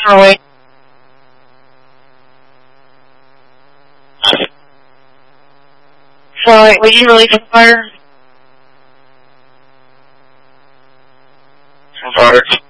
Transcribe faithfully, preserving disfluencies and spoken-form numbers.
Sorry. Sorry, would you release a fire? Some fire.